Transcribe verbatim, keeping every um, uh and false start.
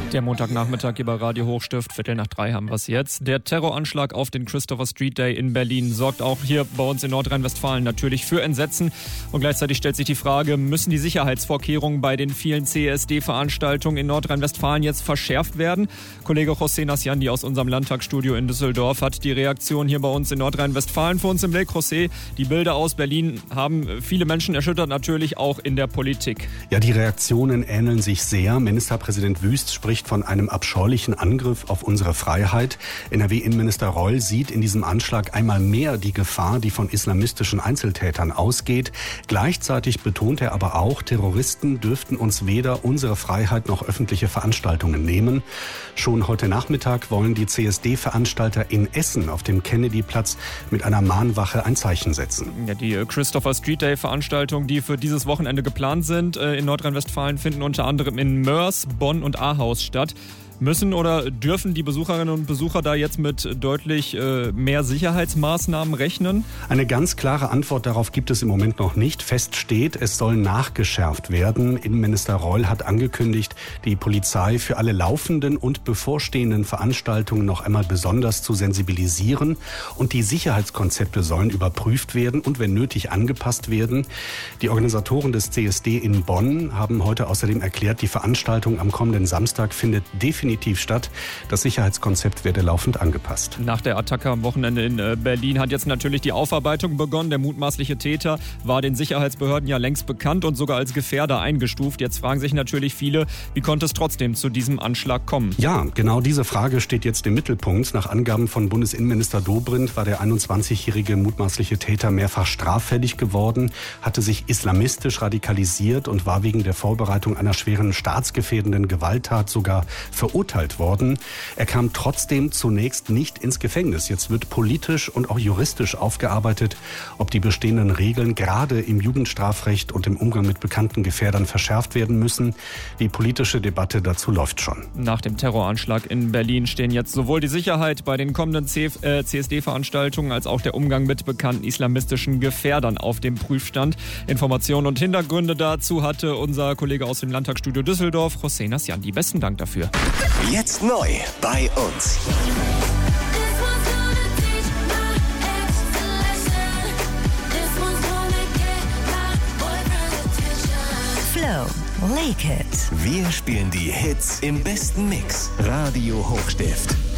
Der Montagnachmittag hier bei Radio Hochstift, Viertel nach drei haben wir es jetzt. Der Terroranschlag auf den Christopher Street Day in Berlin sorgt auch hier bei uns in Nordrhein-Westfalen natürlich für Entsetzen. Und gleichzeitig stellt sich die Frage, müssen die Sicherheitsvorkehrungen bei den vielen C S D-Veranstaltungen in Nordrhein-Westfalen jetzt verschärft werden? Kollege José Nasciandi aus unserem Landtagsstudio in Düsseldorf hat die Reaktion hier bei uns in Nordrhein-Westfalen für uns im Blick. José, die Bilder aus Berlin haben viele Menschen erschüttert, natürlich auch in der Politik. Ja, die Reaktionen ähneln sich sehr. Ministerpräsident Wüst spricht von einem abscheulichen Angriff auf unsere Freiheit. N R W-Innenminister Reul sieht in diesem Anschlag einmal mehr die Gefahr, die von islamistischen Einzeltätern ausgeht. Gleichzeitig betont er aber auch, Terroristen dürften uns weder unsere Freiheit noch öffentliche Veranstaltungen nehmen. Schon heute Nachmittag wollen die C S D-Veranstalter in Essen auf dem Kennedy-Platz mit einer Mahnwache ein Zeichen setzen. Ja, die Christopher Street Day-Veranstaltungen, die für dieses Wochenende geplant sind, in Nordrhein-Westfalen finden unter anderem in Mörs, Bonn und Ahaus statt. Müssen oder dürfen die Besucherinnen und Besucher da jetzt mit deutlich äh, mehr Sicherheitsmaßnahmen rechnen? Eine ganz klare Antwort darauf gibt es im Moment noch nicht. Fest steht, es soll nachgeschärft werden. Innenminister Reul hat angekündigt, die Polizei für alle laufenden und bevorstehenden Veranstaltungen noch einmal besonders zu sensibilisieren. Und die Sicherheitskonzepte sollen überprüft werden und wenn nötig angepasst werden. Die Organisatoren des C S D in Bonn haben heute außerdem erklärt, die Veranstaltung am kommenden Samstag findet definitiv statt. Das Sicherheitskonzept werde laufend angepasst. Nach der Attacke am Wochenende in Berlin hat jetzt natürlich die Aufarbeitung begonnen. Der mutmaßliche Täter war den Sicherheitsbehörden ja längst bekannt und sogar als Gefährder eingestuft. Jetzt fragen sich natürlich viele, wie konnte es trotzdem zu diesem Anschlag kommen? Ja, genau diese Frage steht jetzt im Mittelpunkt. Nach Angaben von Bundesinnenminister Dobrindt war der einundzwanzigjährige mutmaßliche Täter mehrfach straffällig geworden, hatte sich islamistisch radikalisiert und war wegen der Vorbereitung einer schweren staatsgefährdenden Gewalttat sogar verurteilt worden. Er kam trotzdem zunächst nicht ins Gefängnis. Jetzt wird politisch und auch juristisch aufgearbeitet, ob die bestehenden Regeln gerade im Jugendstrafrecht und im Umgang mit bekannten Gefährdern verschärft werden müssen. Die politische Debatte dazu läuft schon. Nach dem Terroranschlag in Berlin stehen jetzt sowohl die Sicherheit bei den kommenden C S D-Veranstaltungen als auch der Umgang mit bekannten islamistischen Gefährdern auf dem Prüfstand. Informationen und Hintergründe dazu hatte unser Kollege aus dem Landtagsstudio Düsseldorf, José Nasciandi. Besten Dank dafür. Jetzt neu bei uns. Flow, Lake It. Wir spielen die Hits im besten Mix. Radio Hochstift.